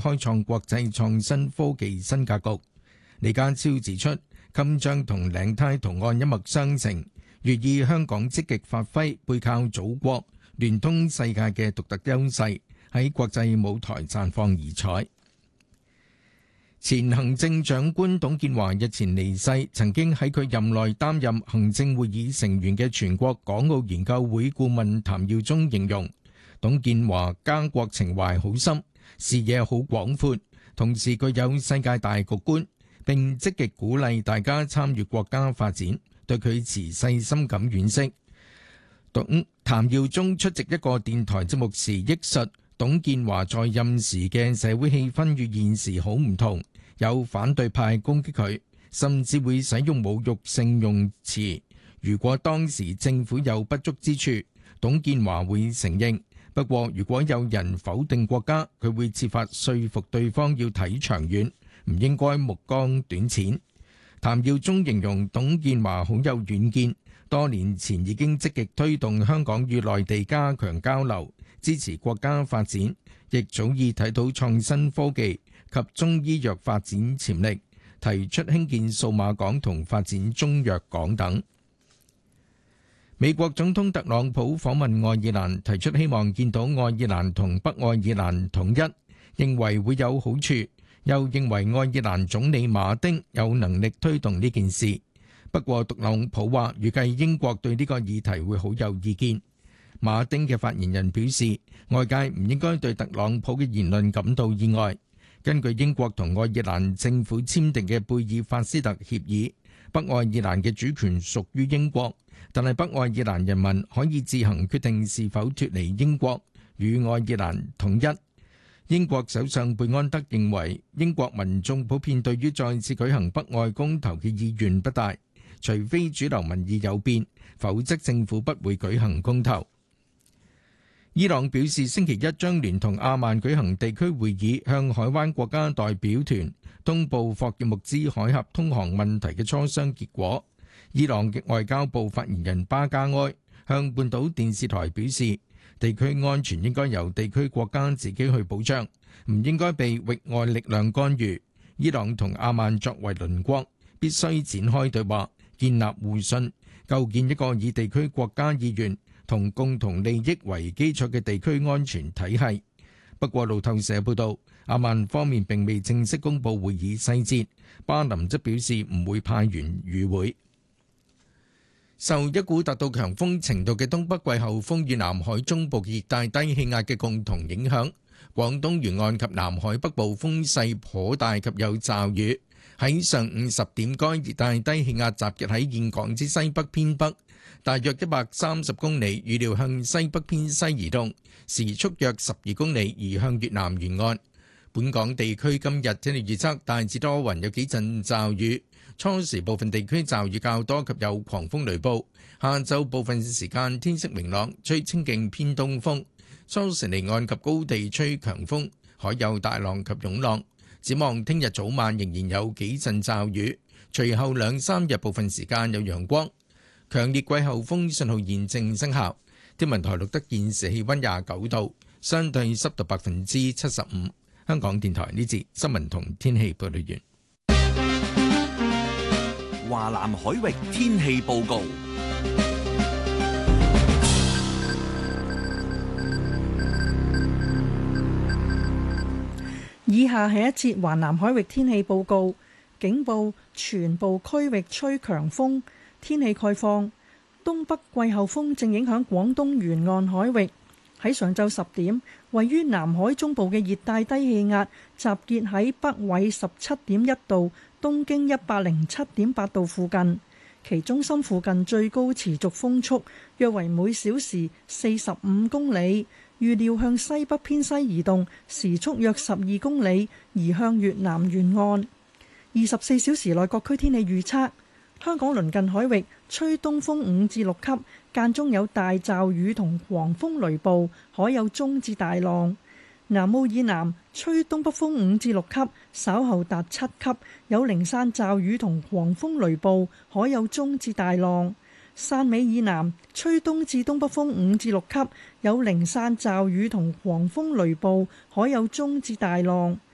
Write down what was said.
開創國際創新科技新格局。李家超指出，襟章同領呔圖案一脈相承，寓意香港積極發揮背靠祖國、聯通世界嘅獨特優勢，喺國際舞台綻放異彩。前行政長官董建華日前離世，曾經喺佢任內擔任行政會議成員嘅全國港澳研究會顧問譚耀宗形容，董建華家國情懷好深，視野好廣闊，同時具有世界大局觀，並積極鼓勵大家參與國家發展，對佢持細心感惋惜。譚耀宗出席一個電台節目時憶述，董建華在任時嘅社會氣氛與現時好唔同，有反對派攻擊佢，甚至會使用侮辱性用詞。如果當時政府有不足之處，董建華會承認。不過如果有人否定國家，佢會設法說服對方要睇長遠，唔應該目光短淺。譚耀宗形容董建華好有遠見，多年前已經積極推動香港與內地加強交流，支持國家發展，亦早已睇到創新科技及中醫藥發展潛力，提出興建數碼港同發展中藥港等。美國總統特朗普訪問愛爾蘭，提出希望見到愛爾蘭同北愛爾蘭統一，認為會有好處，又認為愛爾蘭總理馬丁有能力推動呢件事。不過特朗普話預計英國對呢個議題會好有意見。馬丁嘅發言人表示，外界唔應該對特朗普嘅言論感到意外。根據英國同愛爾蘭政府簽訂嘅貝爾法斯特協議，北愛爾蘭嘅主權屬於英國，但係北愛爾蘭人民可以自行決定是否脫離英國，與愛爾蘭統一。英國首相貝安德認為，英國民眾普遍對於再次舉行北愛公投嘅意願不大，除非主流民意有變，否則政府不會舉行公投。伊朗表示星期一將聯同阿曼舉行地區會議，向海灣國家代表團通報霍爾木茲海峽通航問題嘅磋商結果。伊朗嘅外交部發言人巴加埃向半島電視台表示，地區安全應該由地區國家自己去保障，唔應該被域外力量干預。伊朗同阿曼作為鄰國，必須展開對話，建立互信，構建一個以地區國家意願同共同利益為基礎嘅地區安全體系。不過路透社報道，阿曼方面並未正式公佈會議細節，巴林則表示唔會派員與會。受一股達到強風程度嘅東北季候風與南海中部熱帶低氣壓嘅共同影響，廣東沿岸及南海北部風勢頗大及有驟雨。喺上午10點，該熱帶低氣壓集結喺峴港之西北偏北，大約130公里，預料向西北偏西移動，時速約12公里，移向越南沿岸。本港地區今日天氣預測大致多雲，有幾陣驟雨。初時部分地區驟雨較多及有狂風雷暴，下晝部分時間天色明朗，吹清勁偏東風。初時離岸及高地吹強風，海有大浪及湧浪。展望聽日早晚仍然有幾陣驟雨，隨後2-3日部分時間有陽光。強烈季候風信號現正生效。天文台錄得現時氣溫29度，相對濕度75%。香港電台呢節新聞同天氣報道完。 華南海域天氣報告。 以下係一節華南海域天氣報告。警報：全部區域吹強風。天氣概況：東北季候風正影響廣東沿岸海域。喺上晝10點，位於南海中部嘅熱帶低氣壓集結喺北緯17.1度、東經107.8度附近，其中心附近最高持續風速約為每小時45公里，預料向西北偏西移動，時速約12公里，移向越南沿岸。24小時內各區天氣預測：香港鄰近海域吹東風5至6級，間中有大驟雨同狂風雷暴，海有中至大浪。南澳以南吹東北風5至6級，稍後達7級，有零散驟雨同狂風雷暴，海有中至大浪。汕尾以南吹東至東北風5至6級，有零散驟雨同狂風雷暴，海有中至大浪。